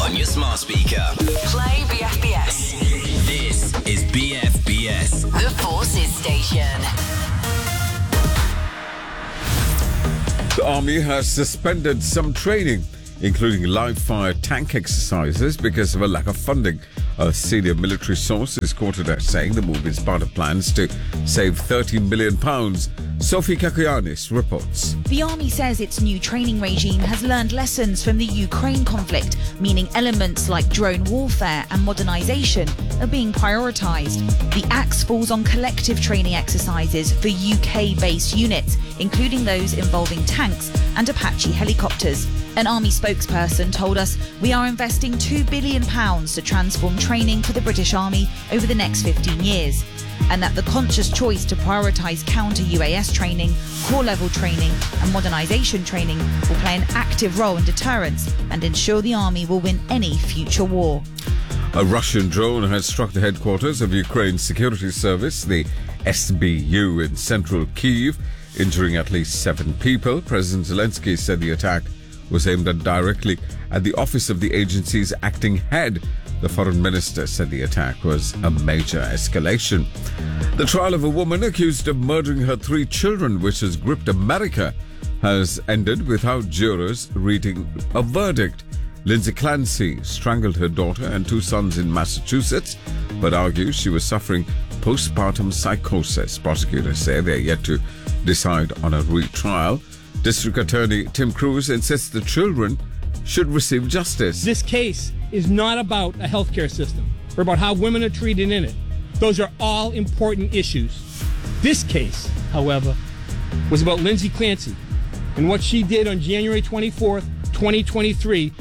on your smart speaker. Play BFBS. This is BFBS. The Forces Station. The Army has suspended some training, including live-fire tank exercises, because of a lack of funding. A senior military source is quoted as saying the move is part of plans to save £13 million. Sophie Kakianis reports. The Army says its new training regime has learned lessons from the Ukraine conflict, meaning elements like drone warfare and modernisation are being prioritised. The axe falls on collective training exercises for UK-based units, including those involving tanks and Apache helicopters. An Army spokesperson told us, "We are investing £2 billion to transform training for the British Army over the next 15 years. And that the conscious choice to prioritise counter-UAS training, core-level training and modernisation training will play an active role in deterrence and ensure the Army will win any future war." A Russian drone has struck the headquarters of Ukraine's security service, the SBU, in central Kyiv, injuring at least 7 people. President Zelensky said the attack was aimed directly at the office of the agency's acting head. The foreign minister said the attack was a major escalation. The trial of a woman accused of murdering her 3 children, which has gripped America, has ended without jurors reading a verdict. Lindsay Clancy strangled her daughter and 2 sons in Massachusetts, but argues she was suffering postpartum psychosis. Prosecutors say they are yet to decide on a retrial. District Attorney Tim Cruz insists the children should receive justice. This case is not about a healthcare system or about how women are treated in it. Those are all important issues. This case, however, was about Lindsay Clancy and what she did on January 24th, 2023.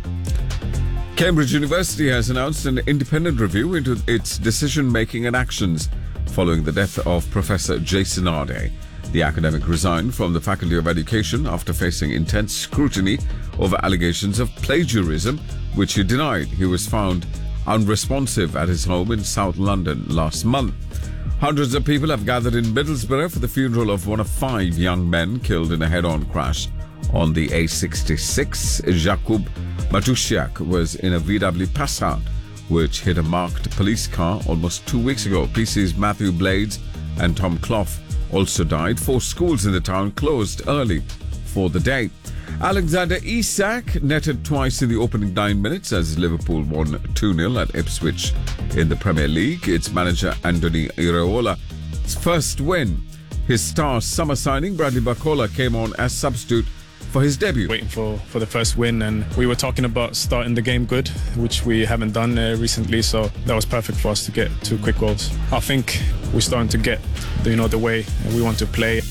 Cambridge University has announced an independent review into its decision-making and actions following the death of Professor Jason Arday. The academic resigned from the Faculty of Education after facing intense scrutiny over allegations of plagiarism, which he denied. He was found unresponsive at his home in South London last month. Hundreds of people have gathered in Middlesbrough for the funeral of one of 5 young men killed in a head-on crash on the A66. Jakub Matusiak was in a VW Passat, which hit a marked police car almost 2 weeks ago. PC's Matthew Blades and Tom Clough also died. 4 schools in the town closed early for the day. Alexander Isak netted twice in the opening 9 minutes as Liverpool won 2-0 at Ipswich in the Premier League. Its manager Anthony Iraola's first win. His star summer signing Bradley Barcola came on as substitute for his debut. Waiting for the first win, and we were talking about starting the game good, which we haven't done recently, so that was perfect for us to get 2 quick goals. I think we're starting to get the way we want to play.